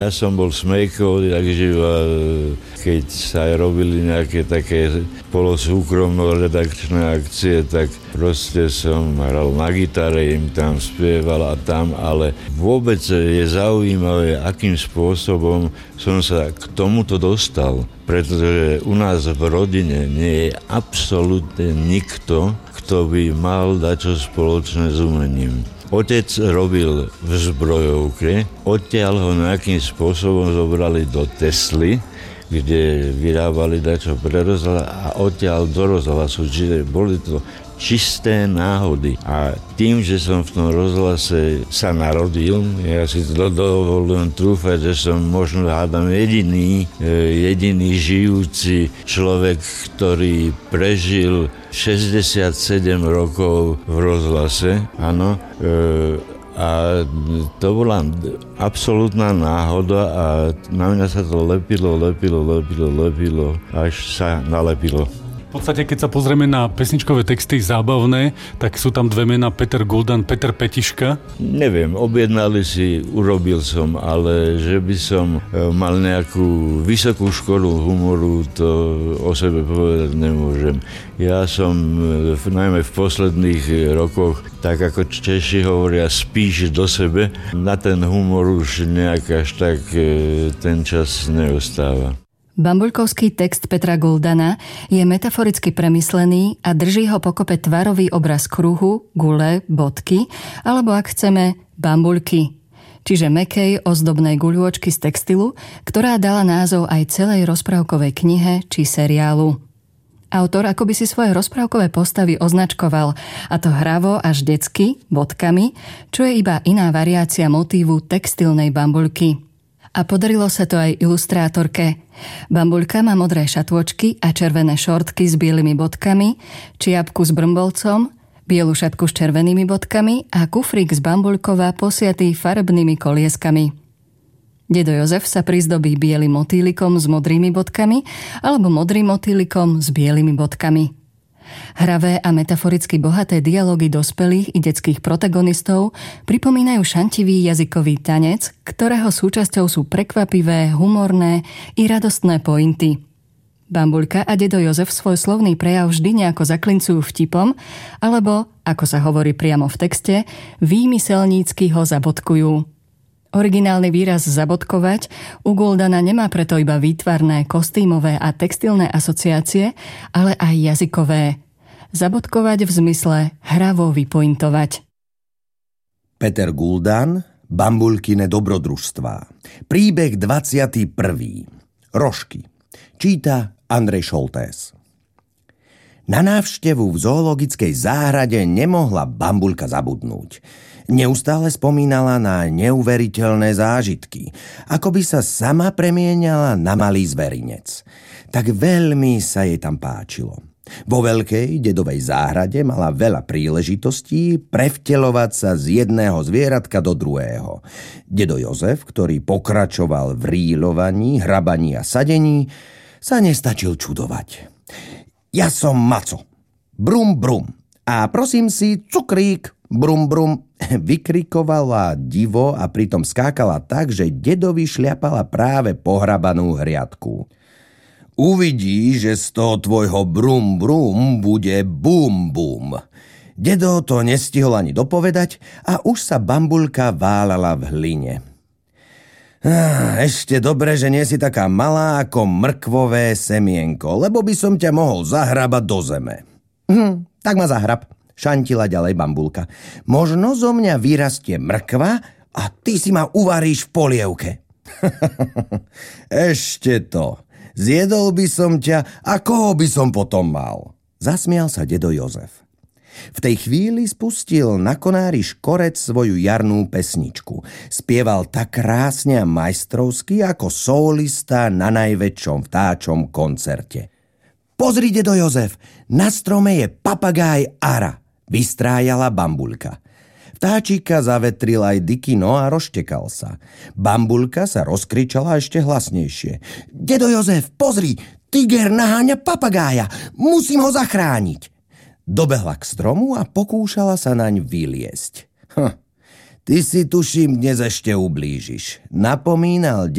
Ja som bol smejkov, takže keď sa robili nejaké také polosúkromno-redakčné akcie, tak proste som hral na gitare, im tam spieval a tam, ale vôbec je zaujímavé, akým spôsobom som sa k tomuto dostal, pretože u nás v rodine nie je absolútne nikto, kto by mal dačo spoločné s umením. Otec robil v zbrojovke, odtiaľ ho nejakým spôsobom zobrali do Tesly, kde vyrábali dačo pre rozhlas a odtiaľ do rozhlasu, čiže boli to čisté náhody. A tým, že som v tom rozhlase sa narodil, ja si to dovolujem trúfať, že som možno hádam jediný žijúci človek, ktorý prežil 67 rokov v rozhlase, áno. A to bola absolútna náhoda a na mňa sa to lepilo, až sa nalepilo. V podstate, keď sa pozrieme na pesničkové texty zábavné, tak sú tam dve mená, Peter Guldan, Peter Petiška. Neviem, objednali si, urobil som, ale že by som mal nejakú vysokú školu humoru, to o sebe povedať nemôžem. Ja som najmä v posledných rokoch, tak ako Češi hovoria, spíš do sebe. Na ten humor už nejak až tak ten čas neostáva. Bambuľkovský text Petra Guldana je metaforicky premyslený a drží ho pokope tvarový obraz kruhu, gule, bodky, alebo ak chceme, bambuľky, čiže mäkkej ozdobnej guľôčky z textilu, ktorá dala názov aj celej rozprávkovej knihe či seriálu. Autor akoby si svoje rozprávkové postavy označkoval, a to hravo až detsky, bodkami, čo je iba iná variácia motívu textilnej bambuľky. A podarilo sa to aj ilustrátorke. Bambuľka má modré šatôčky a červené šortky s bielými bodkami, čiapku s brmbolcom, bielu šatku s červenými bodkami a kufrík z bambuľkova posiatý farebnými kolieskami. Dedo Jozef sa prizdobí bielym motýlikom s modrými bodkami alebo modrým motýlikom s bielými bodkami. Hravé a metaforicky bohaté dialógy dospelých i detských protagonistov pripomínajú šantivý jazykový tanec, ktorého súčasťou sú prekvapivé, humorné i radostné pointy. Bambuľka a dedo Jozef svoj slovný prejav vždy nejako zaklincujú vtipom, alebo, ako sa hovorí priamo v texte, výmyselnícky ho zabodkujú. Originálny výraz zabodkovať u Guldana nemá preto iba výtvarné, kostýmové a textilné asociácie, ale aj jazykové. Zabodkovať v zmysle hravo vypointovať. Peter Guldan, Bambuľkine dobrodružstvá. Príbeh 21. Rožky. Číta Andrej Šoltés. Na návštevu v zoologickej záhrade nemohla Bambuľka zabudnúť. Neustále spomínala na neuveriteľné zážitky, ako by sa sama premieňala na malý zverinec. Tak veľmi sa jej tam páčilo. Vo veľkej dedovej záhrade mala veľa príležitostí prevteľovať sa z jedného zvieratka do druhého. Dedo Jozef, ktorý pokračoval v rýľovaní, hrabaní a sadení, sa nestačil čudovať. Ja som Maco. Brum, brum. A prosím si, cukrík. Brum, brum. Vykrikovala divo a pritom skákala tak, že dedovi šľapala práve pohrabanú hriadku. Uvidíš, že z toho tvojho brum, brum bude bum, bum. Dedo to nestihol ani dopovedať a už sa Bambuľka váľala v hline. Ešte dobre, že nie si taká malá ako mrkvové semienko, lebo by som ťa mohol zahrabať do zeme. Tak ma zahrab, šantila ďalej Bambuľka. Možno zo mňa vyrastie mrkva a ty si ma uvaríš v polievke. Ešte to. Zjedol by som ťa a koho by som potom mal? Zasmial sa dedo Jozef. V tej chvíli spustil na konári škorec svoju jarnú pesničku. Spieval tak krásne a majstrovsky ako solista na najväčšom vtáčom koncerte. Pozri, dedo Jozef, na strome je papagáj Ara, vystrájala Bambuľka. Vtáčika zavetril aj Dikino a rozštekal sa. Bambuľka sa rozkričala ešte hlasnejšie. Dedo Jozef, pozri, tiger naháňa papagája, musím ho zachrániť. Dobehla k stromu a pokúšala sa naň vyliesť. Ty si tuším dnes ešte ublížiš. Napomínal